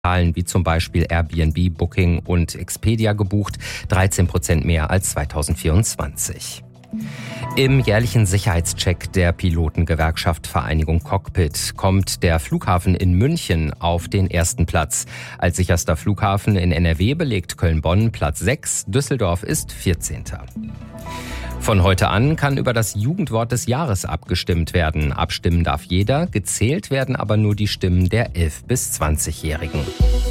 wie zum Beispiel Airbnb, Booking und Expedia gebucht, 13% mehr als 2024. Im jährlichen Sicherheitscheck der Pilotengewerkschaft Vereinigung Cockpit kommt der Flughafen in München auf den ersten Platz. Als sicherster Flughafen in NRW belegt Köln-Bonn Platz 6, Düsseldorf ist 14. Von heute an kann über das Jugendwort des Jahres abgestimmt werden. Abstimmen darf jeder, gezählt werden aber nur die Stimmen der 11- bis 20-Jährigen.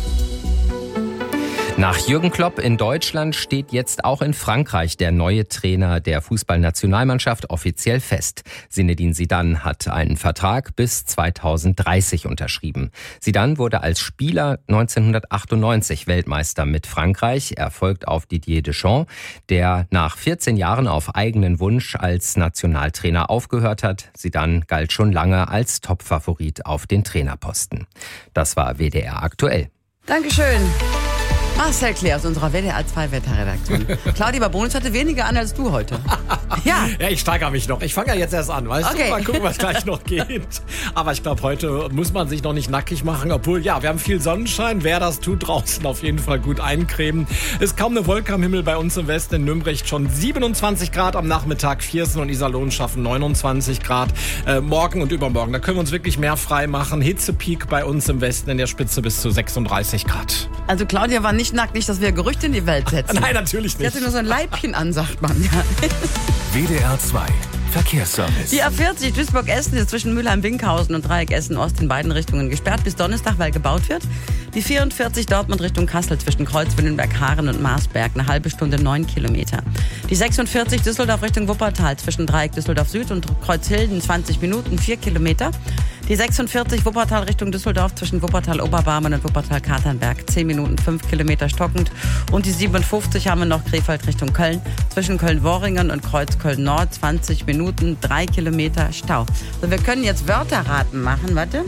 Nach Jürgen Klopp in Deutschland steht jetzt auch in Frankreich der neue Trainer der Fußballnationalmannschaft offiziell fest. Zinedine Zidane hat einen Vertrag bis 2030 unterschrieben. Zidane wurde als Spieler 1998 Weltmeister mit Frankreich. Er folgt auf Didier Deschamps, der nach 14 Jahren auf eigenen Wunsch als Nationaltrainer aufgehört hat. Zidane galt schon lange als Topfavorit auf den Trainerposten. Das war WDR aktuell. Dankeschön. Marcel Klee aus unserer WDR 2 Wetterredaktion. Claudia Babonus hatte weniger an als du heute. Ja, ich steigere mich noch. Ich fange ja jetzt erst an, weißt du? Mal gucken, was gleich noch geht. Aber ich glaube, heute muss man sich noch nicht nackig machen. Obwohl, ja, wir haben viel Sonnenschein. Wer das tut, draußen auf jeden Fall gut eincremen. Ist kaum eine Wolke am Himmel bei uns im Westen. In Nürnberg schon 27 Grad am Nachmittag. Viersen und Iserlohn schaffen 29 Grad. Morgen und übermorgen, da können wir uns wirklich mehr frei machen. Hitzepeak bei uns im Westen in der Spitze bis zu 36 Grad. Also Claudia war nicht nackt, nicht, dass wir Gerüchte in die Welt setzen. Nein, natürlich nicht. Sie hatte nur so ein Leibchen an, sagt man. Ja. WDR 2 Verkehrsservice. Die A40 Duisburg-Essen ist zwischen Mülheim-Winkhausen und Dreieck Essen-Ost in beiden Richtungen gesperrt bis Donnerstag, weil gebaut wird. Die 44 Dortmund Richtung Kassel zwischen Kreuzwillenberg-Haaren und Marsberg, eine halbe Stunde 9 Kilometer. Die 46 Düsseldorf Richtung Wuppertal zwischen Dreieck Düsseldorf-Süd und Kreuzhilden 20 Minuten, 4 Kilometer. Die 46 Wuppertal Richtung Düsseldorf zwischen Wuppertal-Oberbarmen und Wuppertal-Katernberg 10 Minuten, 5 Kilometer stockend. Und die 57 haben wir noch Krefeld Richtung Köln zwischen Köln-Worringen und Kreuz Köln-Nord 20 Minuten, 3 Kilometer Stau. So, wir können jetzt Wörterraten machen, warte.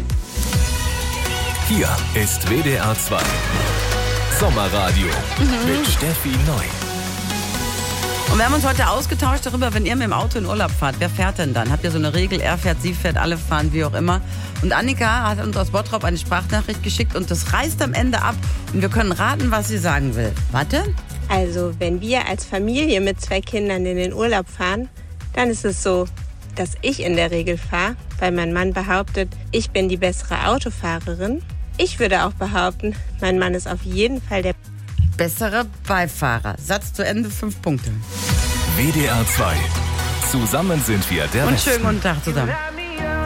Hier ist WDR 2 Sommerradio mit Steffi Neu. Und wir haben uns heute ausgetauscht darüber, wenn ihr mit dem Auto in Urlaub fahrt, wer fährt denn dann? Habt ihr so eine Regel, er fährt, sie fährt, alle fahren, wie auch immer. Und Annika hat uns aus Bottrop eine Sprachnachricht geschickt und das reißt am Ende ab und wir können raten, was sie sagen will. Warte. Also, wenn wir als Familie mit 2 Kindern in den Urlaub fahren, dann ist es so, dass ich in der Regel fahre, weil mein Mann behauptet, ich bin die bessere Autofahrerin. Ich würde auch behaupten, mein Mann ist auf jeden Fall der bessere Beifahrer. Satz zu Ende, 5 Punkte. WDR 2. Zusammen sind wir der Und Westen. schönen guten Tag zusammen.